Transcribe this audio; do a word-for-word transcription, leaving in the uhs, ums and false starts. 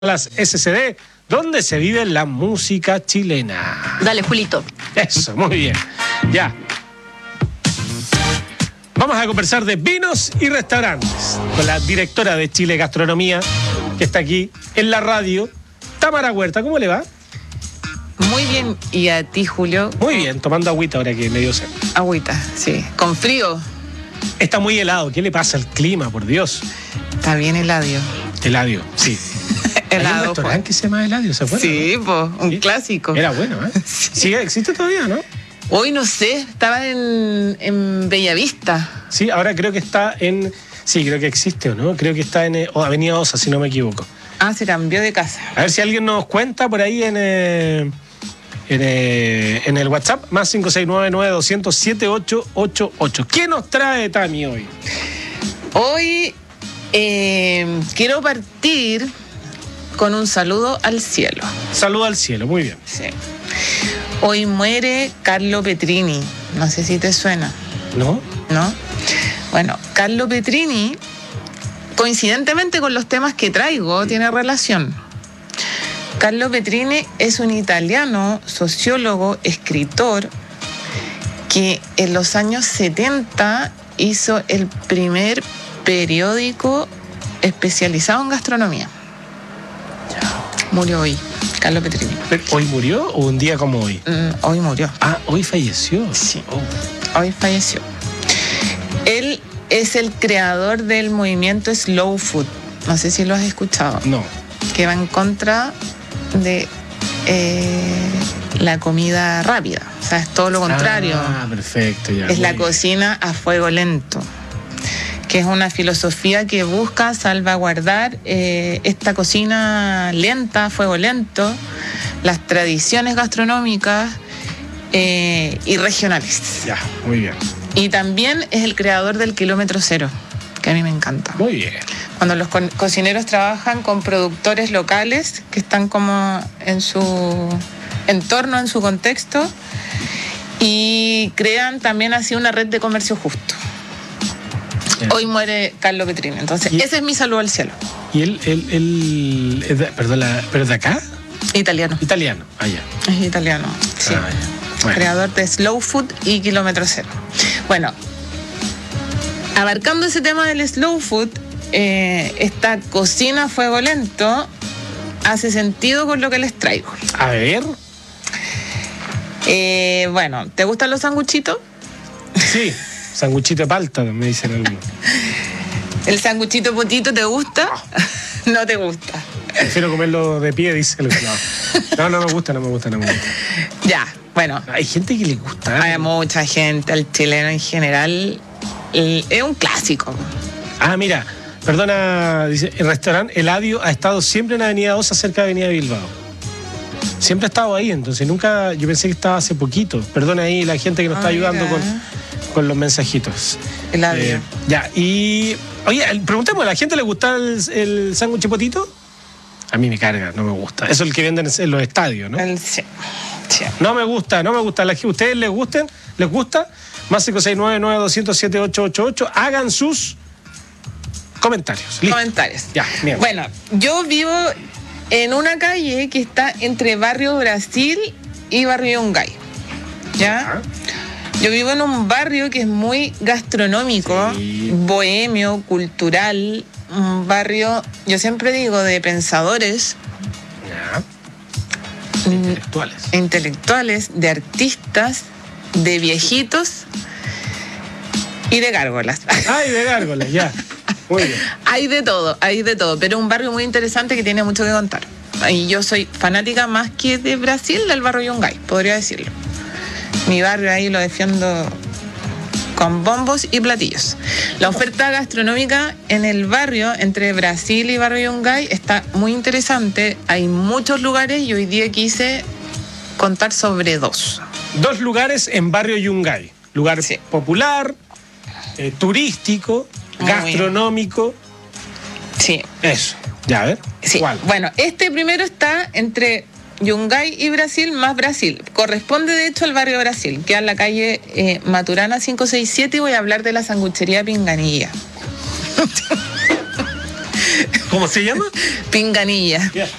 Las S C D, donde se vive la música chilena. Dale, Julito. Eso, muy bien. Ya. Vamos a conversar de vinos y restaurantes con la directora de Chile Gastronomía, que está aquí en la radio, Tamara Huerta. ¿Cómo le va? Muy bien. ¿Y a ti, Julio? Muy bien, tomando agüita ahora que me dio sed. Agüita, sí. Con frío. Está muy helado. ¿Qué le pasa al clima, por Dios? Está bien heladio. Heladio, sí. Hay un Helado, restaurante pues. que se llama Heladio, ¿se acuerdan? Sí, pues, un Sí. clásico. Era bueno, ¿eh? Sí. Sí, existe todavía, ¿no? Hoy no sé, estaba en, en Bellavista. Sí, ahora creo que está en... Sí, creo que existe, ¿o no? Creo que está en eh, oh, Avenida Osa, si no me equivoco. Ah, se cambió de casa. A ver si alguien nos cuenta por ahí en, eh, en, eh, en el WhatsApp, más cinco seis nueve, nueve dos cero cero, siete ocho ocho ocho. ¿Qué nos trae Tami hoy? Hoy eh, quiero partir con un saludo al cielo. Saludo al cielo, muy bien. Sí. Hoy muere Carlo Petrini. No sé si te suena, ¿No? ¿no? Bueno, Carlo Petrini, coincidentemente con los temas que traigo, tiene relación. Carlo Petrini es un italiano, sociólogo, escritor, que en los años setenta hizo el primer periódico especializado en gastronomía. Murió hoy, Carlo Petrini. ¿Hoy murió o un día como hoy? Mm, hoy murió. Ah, hoy falleció. Sí. Oh. Hoy falleció. Él es el creador del movimiento Slow Food. No sé si lo has escuchado. No. Que va en contra de eh, la comida rápida. O sea, es todo lo contrario. Ah, perfecto, ya. Es la muy bien. cocina a fuego lento, que es una filosofía que busca salvaguardar eh, esta cocina lenta, a fuego lento, las tradiciones gastronómicas eh, y regionales. Ya, muy bien. Y también es el creador del kilómetro cero, que a mí me encanta. Muy bien. Cuando los co- cocineros trabajan con productores locales que están como en su entorno, en su contexto, y crean también así una red de comercio justo. Bien. Hoy muere Carlo Petrini. Entonces, ¿Y? ese es mi saludo al cielo. ¿Y él, él, él, es de- perdón, la- ¿pero es de acá? Italiano. Italiano. Ah, ya. Es italiano, sí. Ah, ya. Bueno. Creador de Slow Food y Kilómetro Cero. Bueno, abarcando ese tema del Slow Food, eh, esta cocina a fuego lento hace sentido con lo que les traigo. A ver. Eh, bueno, ¿te gustan los sanguchitos? Sí, sanguchito de palta, me dicen algunos. ¿El sanguchito potito te gusta? No te gusta. Prefiero comerlo de pie, dice el no. No, no me gusta, no me gusta, no me gusta. Ya, bueno, Hay gente que le gusta. hay mucha gente, el chileno en general, el- es un clásico. Ah, mira, perdona, dice, el restaurante Heladio ha estado siempre en Avenida Osa, cerca de Avenida Bilbao. Siempre ha estado ahí, entonces nunca, yo pensé que estaba hace poquito. Perdona ahí la gente que nos está Ah, ayudando mira. con, con los mensajitos. Heladio. Eh, ya, y... Oye, preguntemos, ¿a la gente le gusta el, el sándwich potito? A mí me carga, no me gusta. Eso es el que venden en los estadios, ¿no? El- sí, sí. No me gusta, no me gusta. ¿A ustedes les gusten? ¿Les gusta? Más cinco seis nueve, nueve dos cero cero, siete ocho ocho ocho. Hagan sus comentarios. Listo. Comentarios. Ya, bien. Bueno, yo vivo en una calle que está entre Barrio Brasil y Barrio Yungay. ¿Ya? Ah, Yo vivo en un barrio que es muy gastronómico, Sí. bohemio, cultural, un barrio, yo siempre digo, de pensadores, ya. mm, Intelectuales. intelectuales, de artistas, de viejitos y de gárgolas. Ay, de gárgolas, ya. Muy bien. Hay de todo, hay de todo, pero un barrio muy interesante que tiene mucho que contar. Y yo soy fanática más que de Brasil, del barrio Yungay, podría decirlo. Mi barrio ahí lo defiendo con bombos y platillos. La oferta gastronómica en el barrio entre Brasil y barrio Yungay está muy interesante. Hay muchos lugares y hoy día quise contar sobre dos. Dos lugares en Barrio Yungay. Lugar Sí. popular, eh, turístico, Muy gastronómico. Sí, Eso. Ya, a ver. sí. ¿Cuál? Bueno, este primero está entre Yungay y Brasil, más Brasil. Corresponde, de hecho, al barrio Brasil, que es la calle eh, Maturana quinientos sesenta y siete, y voy a hablar de la sanguchería Pinganilla. ¿Cómo se llama? Pinganilla. Ya.